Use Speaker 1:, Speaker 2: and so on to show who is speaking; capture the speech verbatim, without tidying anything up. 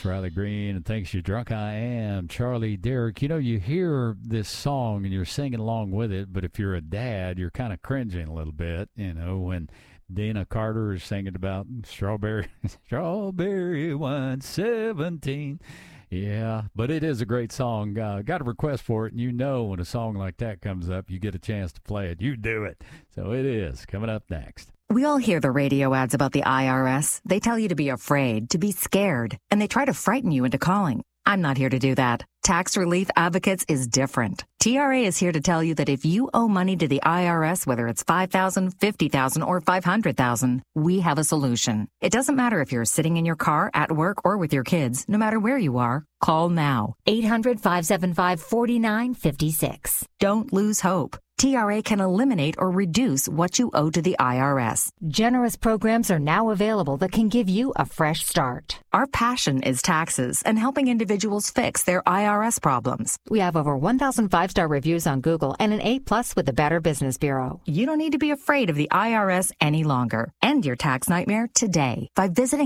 Speaker 1: Riley Green, and thanks you drunk I am, Charlie Derrick. You know, you hear this song and you're singing along with it, but if you're a dad, you're kind of cringing a little bit, you know, when Dana Carter is singing about strawberry, strawberry wine seventeen. Yeah, but it is a great song. Uh, got a request for it, and you know when a song like that comes up, you get a chance to play it. You do it. So it is coming up next.
Speaker 2: We all hear the radio ads about the I R S. They tell you to be afraid, to be scared, and they try to frighten you into calling. I'm not here to do that. Tax Relief Advocates is different. T R A is here to tell you that if you owe money to the I R S, whether it's five thousand dollars, fifty thousand dollars, or five hundred thousand dollars, we have a solution. It doesn't matter if you're sitting in your car, at work, or with your kids. No matter where you are, call now.
Speaker 3: eight hundred, five seven five, four nine five six.
Speaker 2: Don't lose hope. T R A can eliminate or reduce what you owe to the I R S.
Speaker 3: Generous programs are now available that can give you a fresh start.
Speaker 2: Our passion is taxes and helping individuals fix their I R S problems.
Speaker 3: We have over one thousand five-star reviews on Google and an A plus with the Better Business Bureau.
Speaker 2: You don't need to be afraid of the I R S any longer. End your tax nightmare today by visiting